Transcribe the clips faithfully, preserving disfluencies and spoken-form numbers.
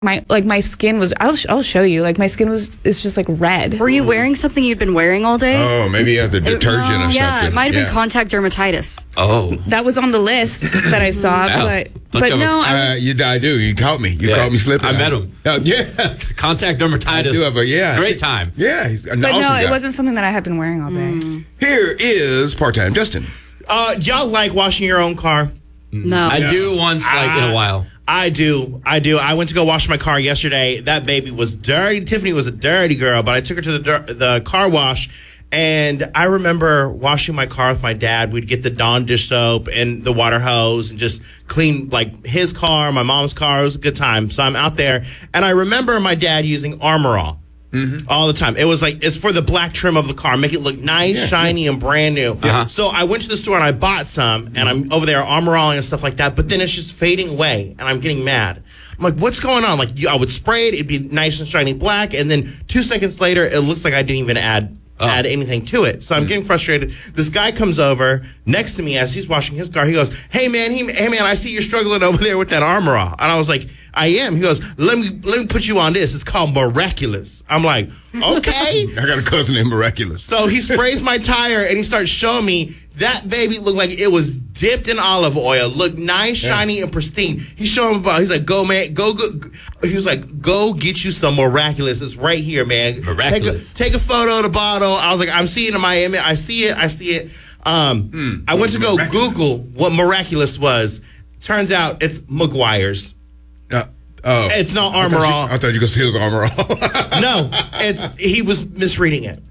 My like my skin was. I'll sh- I'll show you. Like my skin was. It's just like red. Were you wearing something you'd been wearing all day? Oh, maybe you have the detergent or something. Yeah, it might have Yeah. been contact dermatitis. Oh. That was on the list that I saw, Wow. but Look but up- no, I Uh, was, you, I do. You caught me. You Yeah. caught me slipping. I met him. Oh, yeah. Contact dermatitis. I do have a, yeah. Great time. Yeah. He's an but awesome no, it guy. wasn't something that I had been wearing all day. Here is part-time Justin. Uh, y'all like washing your own car? No. I do once, like, in a while. I do. I do. I went to go wash my car yesterday. That baby was dirty. Tiffany was a dirty girl, but I took her to the dir- the car wash, and I remember washing my car with my dad. We'd get the Dawn dish soap and the water hose and just clean, like, his car, my mom's car. It was a good time. So I'm out there, and I remember my dad using Armor All. Mm-hmm. All the time. It was like, it's for the black trim of the car. Make it look nice, yeah, shiny, yeah. and brand new. Uh-huh. So I went to the store and I bought some, and I'm over there Armor All and stuff like that, but then it's just fading away, and I'm getting mad. I'm like, what's going on? Like, I would spray it, it'd be nice and shiny black, and then two seconds later, it looks like I didn't even add oh. add anything to it. So I'm getting frustrated. This guy comes over next to me as he's washing his car. He goes, hey, man, he, hey, man, I see you're struggling over there with that Armor All. And I was like, I am. He goes, let me let me put you on this. It's called Miraculous. I'm like, okay. I got a cousin named Miraculous. So he sprays my tire and he starts showing me that baby looked like it was dipped in olive oil, looked nice, shiny, yeah. and pristine. He's showing me about. He's like, go, man, go, go. He was like, go get you some Miraculous. It's right here, man. Miraculous. Take a, take a photo of the bottle. I was like, I'm seeing it in my image. I see it. I see it. Um, mm, I went to go Google what Miraculous was. Turns out it's McGuire's. Uh, oh, it's not Armor All. I thought you were gonna say it was Armor All. No, it's he was misreading it.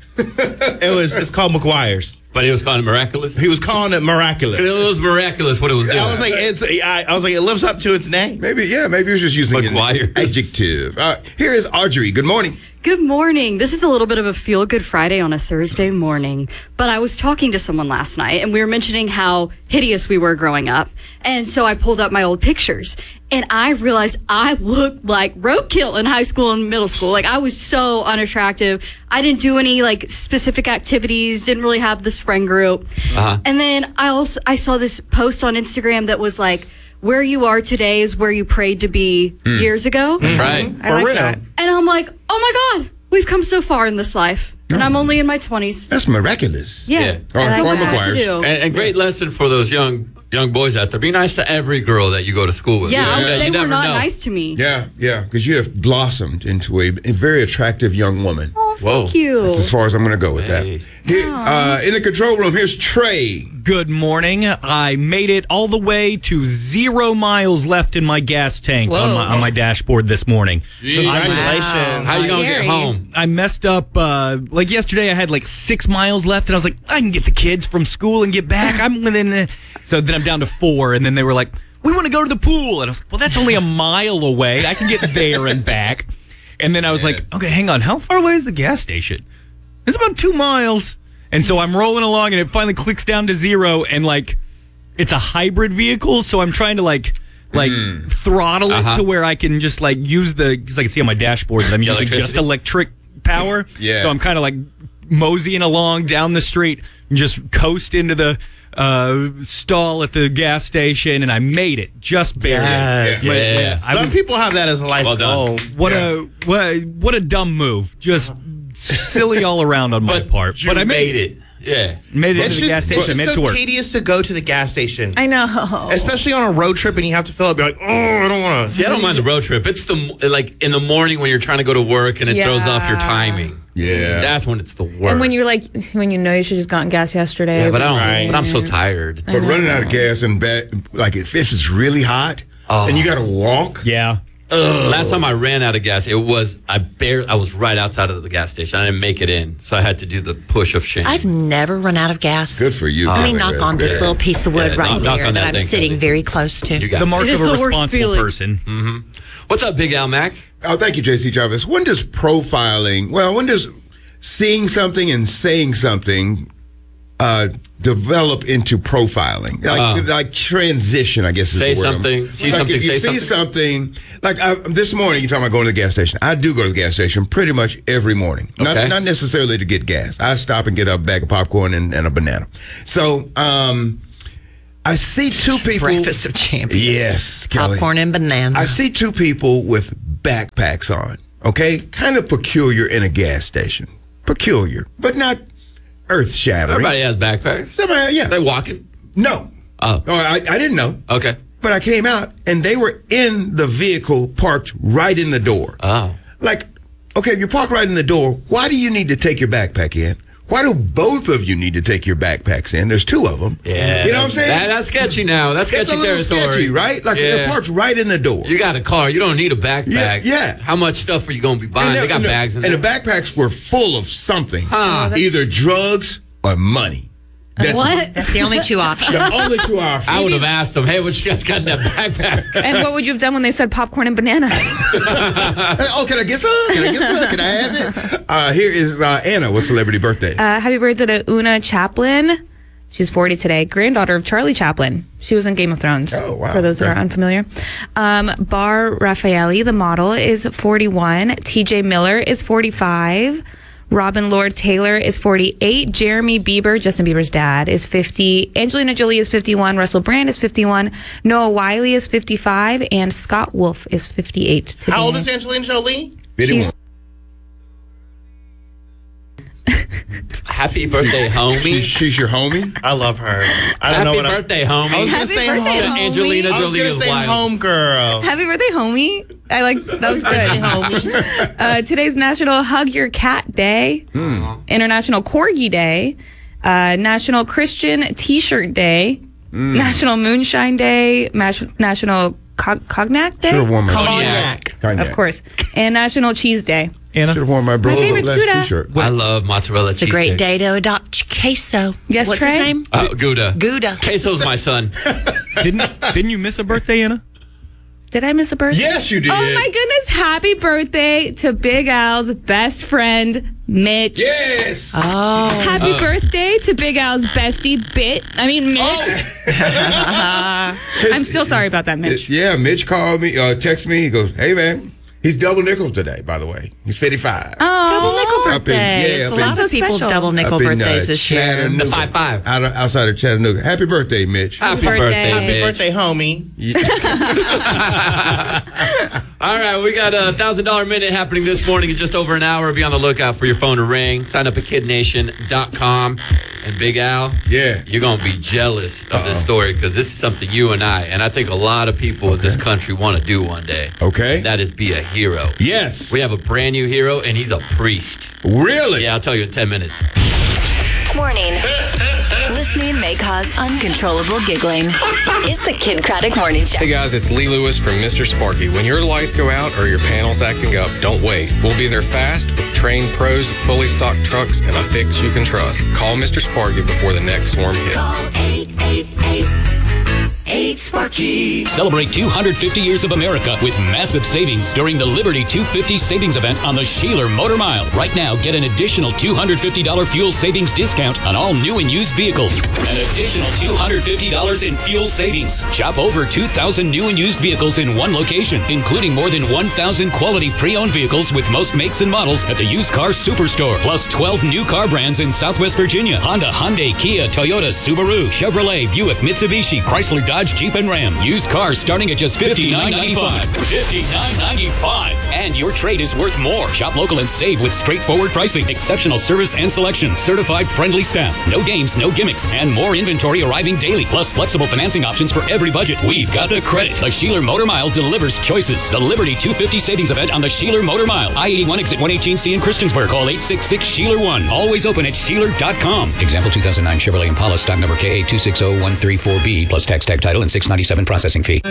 It was it's called McGuire's. But he was calling it Miraculous? He was calling it Miraculous. It was miraculous what it was doing. I was like, it's. I, I was like, it lives up to its name. Maybe, yeah, maybe he was just using McGuire's. an adjective. Uh, here is Audrey. Good morning. Good morning. This is a little bit of a feel-good Friday on a Thursday morning, but I was talking to someone last night, and we were mentioning how hideous we were growing up, and so I pulled up my old pictures, and I realized I looked like roadkill in high school and middle school. Like, I was so unattractive. I didn't do any, like, specific activities, didn't really have this friend group. Uh-huh. And then I also I saw this post on Instagram that was like, where you are today is where you prayed to be mm. years ago. That's right. I For like real. That. And I'm like, oh my God, we've come so far in this life. And oh. I'm only in my twenties. That's miraculous. Yeah. yeah. Or, and or McGuire's. And, and great yeah. lesson for those young young boys out there. Be nice to every girl that you go to school with. Yeah, yeah. they you were not know. nice to me. Yeah, yeah, because you have blossomed into a, a very attractive young woman. Oh, thank Whoa. you. That's as far as I'm going to go with hey. that. Here, uh, in the control room, here's Trey. Good morning. I made it all the way to zero miles left in my gas tank on my, on my dashboard this morning. Congratulations. Wow. How you going to Scary. get home? I messed up, uh, like yesterday I had like six miles left, and I was like, I can get the kids from school and get back. I'm within, uh, so then I'm down to four, and then they were like, we want to go to the pool. And I was like, well, that's only a mile away. I can get there and back. And then I was like, okay, hang on. How far away is the gas station? It's about two miles. And so I'm rolling along, and it finally clicks down to zero, and like, it's a hybrid vehicle, so I'm trying to like, like mm. throttle it uh-huh. to where I can just like use the, because I can see on my dashboard that I'm using just electric power. Yeah. So I'm kind of like moseying along down the street, and just coast into the uh, stall at the gas station, and I made it just barely. Yes. Yeah. But, yeah. I Some was, people have that as a life well goal. what Yeah. a what a, what a dumb move. Just silly all around on my But part. you But I made made it. Yeah. Made it It's to the gas just, it's station. Made just it so to work. tedious to go to the gas station. I know. Especially on a road trip and you have to fill up. You're like, oh, I don't want to. Yeah, I don't mind the road trip. It's the like in the morning when you're trying to go to work and it Yeah. throws off your timing. Yeah. That's when it's the worst. And when you're like, when you know you should just gotten gas yesterday. yeah, but I don't. Right. But I'm so tired. But running out of gas and bad, like if it's really hot Oh. and you got to walk. Yeah. Last time I ran out of gas, it was I barely. I was right outside of the gas station. I didn't make it in, so I had to do the push of shame. I've never run out of gas. Good for you. Let me Golly, knock good. on this Yeah. little piece of wood Yeah, right knock- knock there on that, that I'm thing, sitting Kelly. very close to. You got The it. mark It is of a the worst responsible feeling. person. What's up, Big Al Mac? Oh, thank you, J C Jarvis. When does profiling, well, when does seeing something and saying something uh, develop into profiling? Like, Uh, like transition, I guess is say the word. something, see like something, if you say see something. something, like I, this morning, you're talking about going to the gas station. I do go to the gas station pretty much every morning. Not, Okay. not necessarily to get gas. I stop and get a bag of popcorn and, and a banana. So, um, I see two people. Breakfast of champions. Yes, Kelly. Popcorn and bananas. I see two people with backpacks on, okay? Kind of peculiar in a gas station. Peculiar, but not earth-shattering. Everybody has backpacks. Somebody, yeah. They walking. No. Oh. Oh, I, I didn't know. Okay. But I came out, and they were in the vehicle parked right in the door. Oh. Like, okay, if you park right in the door, why do you need to take your backpack in? Why do both of you need to take your backpacks in? There's two of them. Yeah. You know what I'm saying? That, that's sketchy now. That's It's sketchy a little territory. sketchy, right? Like, Yeah. they're parked right in the door. You got a car. You don't need a backpack. Yeah, yeah. How much stuff are you going to be buying? They, the- got the- bags in and there. the backpacks were full of something. Huh. Either drugs or money. That's What? That's the only two options. the only two options. I would have asked them, hey, what you guys got in that backpack? And what would you have done when they said popcorn and bananas? Oh, can I get some? Can I get some? Can I have it? Uh, here is uh, Anna with celebrity birthday. Uh, happy birthday to Una Chaplin. She's forty today. Granddaughter of Charlie Chaplin. She was in Game of Thrones. Oh, wow. For those that Okay. are unfamiliar. Um, Bar Raffaelli, the model, is forty-one. T J Miller is forty-five. Robin Lord Taylor is forty-eight. Jeremy Bieber, Justin Bieber's dad, is fifty. Angelina Jolie is fifty-one. Russell Brand is fifty-one. Noah Wiley is fifty-five. And Scott Wolf is fifty-eight today. How old is Angelina Jolie? She's Happy birthday, homie. She's, she's your homie? I love her. I don't Happy know what birthday, I, I was homie. gonna Happy say birthday, home. homie. Angelina I was Jolie gonna is say wild. home girl. Happy birthday, homie. I like that was good. homie. Uh, today's National Hug Your Cat Day, International Corgi Day, uh, National Christian T-Shirt Day, National Moonshine Day, Mas- National Cog- Cognac Day, Should have worn my Cognac. Cognac. of course, and National Cheese Day. Anna? Should have worn my bro favorite's last Gouda. t-shirt. I love mozzarella It's a cheese. great day to adopt queso. Yes, What's Trey? his name? Oh, Gouda. Gouda. Queso's my son. Didn't didn't you miss a birthday, Anna? Did I miss a birthday? Yes, you did. Oh my goodness! Happy birthday to Big Al's best friend, Mitch. Yes. Oh. Happy birthday to Big Al's bestie, Bit. I mean, Mitch. I'm still sorry about that, Mitch. Yeah, Mitch called me, uh, texted me. He goes, hey, man. He's double nickels today, by the way. He's fifty-five. Double nickel Up in- birthday. yeah, it's up a in- lot So of people special. double nickel Up in, uh, birthdays this year. Chattanooga. High five. Out of, outside of Chattanooga. Happy birthday, Mitch. Happy birthday. birthday, Happy Happy bitch. birthday, homie. All right, we got a one thousand dollars minute happening this morning in just over an hour. Be on the lookout for your phone to ring. Sign up at kid nation dot com. And Big Al, Yeah. you're going to be jealous of this story because this is something you and I, and I think a lot of people in this country want to do one day. Okay. That is be a hero. Yes. We have a brand new hero, and he's a priest. Really? Yeah, I'll tell you in ten minutes. Warning. Listening may cause uncontrollable giggling. It's the Kid Craddock Morning Show. Hey guys, it's Lee Lewis from Mister Sparky. When your lights go out or your panel's acting up, don't wait. We'll be there fast with trained pros, fully stocked trucks, and a fix you can trust. Call Mister Sparky before the next storm hits. eight eight eight, eight Sparky. Celebrate two hundred fifty years of America with massive savings during the Liberty two fifty savings event on the Sheeler Motor Mile. Right now, get an additional two hundred fifty dollars fuel savings discount on all new and used vehicles. An additional two hundred fifty dollars in fuel savings. Shop over two thousand new and used vehicles in one location, including more than one thousand quality pre-owned vehicles with most makes and models at the Used Car Superstore. Plus twelve new car brands in Southwest Virginia. Honda, Hyundai, Kia, Toyota, Subaru, Chevrolet, Buick, Mitsubishi, Chrysler, Dodge, Jeep, and Ram. Used cars starting at just fifty-nine ninety-five. fifty-nine ninety-five. And your trade is worth more. Shop local and save with straightforward pricing, exceptional service and selection, certified friendly staff, no games, no gimmicks, and more inventory arriving daily. Plus flexible financing options for every budget. We've got the credit. The Sheeler Motor Mile delivers choices. The Liberty two fifty savings event on the Sheeler Motor Mile. I eighty-one exit one eighteen C in Christiansburg. Call eight six six Sheeler one. Always open at Sheeler dot com. Example two thousand nine Chevrolet Impala stock number K A two six zero one three four B plus tax tag title and six ninety-seven processing fee.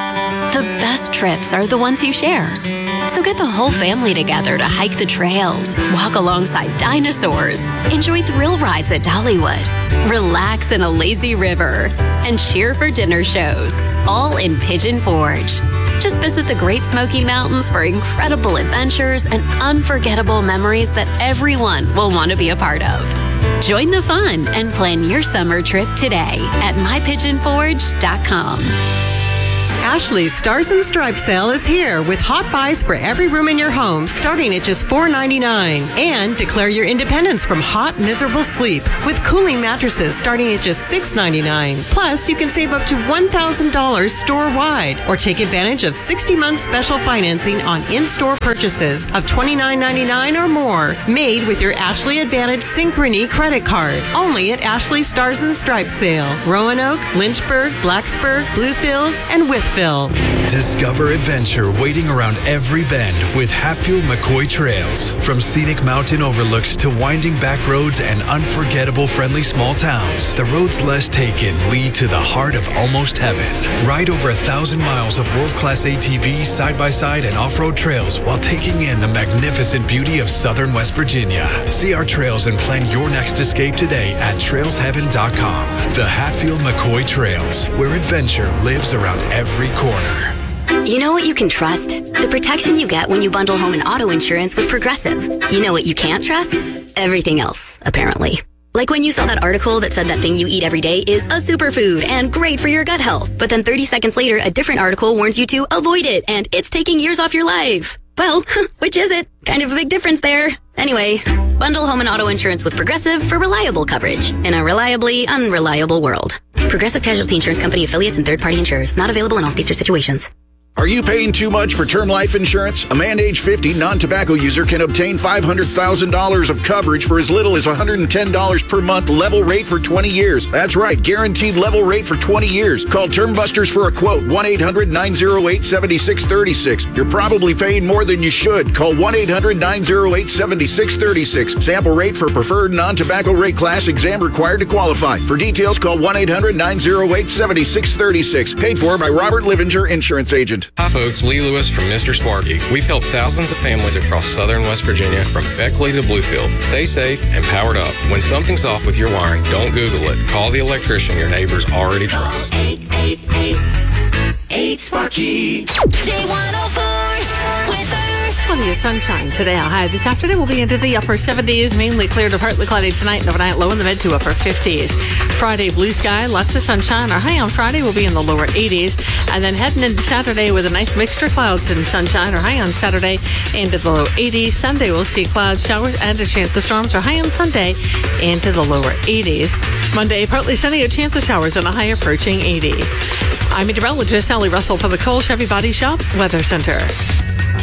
The best trips are the ones you share. So get the whole family together to hike the trails, walk alongside dinosaurs, enjoy thrill rides at Dollywood, relax in a lazy river, and cheer for dinner shows, all in Pigeon Forge. Just visit the Great Smoky Mountains for incredible adventures and unforgettable memories that everyone will want to be a part of. Join the fun and plan your summer trip today at my pigeon forge dot com. Ashley's Stars and Stripes sale is here with hot buys for every room in your home starting at just four ninety-nine. And declare your independence from hot, miserable sleep with cooling mattresses starting at just six ninety-nine. Plus, you can save up to one thousand dollars store-wide or take advantage of sixty months special financing on in-store purchases of twenty-nine ninety-nine or more made with your Ashley Advantage Synchrony credit card. Only at Ashley's Stars and Stripes sale. Roanoke, Lynchburg, Blacksburg, Bluefield, and Wytheville. Discover adventure waiting around every bend with Hatfield McCoy Trails. From scenic mountain overlooks to winding back roads and unforgettable friendly small towns, the roads less taken lead to the heart of almost heaven. Ride over a thousand miles of world-class A T Vs, side-by-side, and off-road trails while taking in the magnificent beauty of southern West Virginia. See our trails and plan your next escape today at trails heaven dot com. The Hatfield McCoy Trails, where adventure lives around every corner. You know what you can trust? The protection you get when you bundle home and auto insurance with Progressive. You know what you can't trust? Everything else, apparently. Like when you saw that article that said that thing you eat every day is a superfood and great for your gut health. But then thirty seconds later, a different article warns you to avoid it and it's taking years off your life. Well, which is it? Kind of a big difference there. Anyway, bundle home and auto insurance with Progressive for reliable coverage in a reliably unreliable world. Progressive Casualty Insurance Company affiliates and third-party insurers. Not available in all states or situations. Are you paying too much for term life insurance? A man age fifty non-tobacco user can obtain five hundred thousand dollars of coverage for as little as one hundred ten dollars per month, level rate for twenty years. That's right, guaranteed level rate for twenty years. Call Term Busters for a quote, one eight hundred nine oh eight seven six three six. You're probably paying more than you should. Call one eight hundred nine oh eight seven six three six. Sample rate for preferred non-tobacco rate class, exam required to qualify. For details, call one eight hundred nine oh eight seven six three six. Paid for by Robert Livinger, Insurance Agent. Hi folks, Lee Lewis from Mister Sparky. We've helped thousands of families across southern West Virginia from Beckley to Bluefield. Stay safe and powered up. When something's off with your wiring, don't Google it. Call the electrician your neighbors already trust. eight eight eight eight Sparky. J one oh four weather. Plenty of sunshine today. Our high this afternoon will be into the upper seventies, mainly clear to partly cloudy tonight and overnight, low in the mid to upper fifties. Friday, blue sky, lots of sunshine. Our high on Friday will be in the lower eighties. And then heading into Saturday with a nice mixture of clouds and sunshine. Our high on Saturday into the low eighties. Sunday we'll see clouds, showers, and a chance of storms. Our high on Sunday into the lower eighties. Monday, partly sunny, a chance of showers and a high approaching eighty. I'm meteorologist Sally Russell for the Cole Chevy Body Shop Weather Center.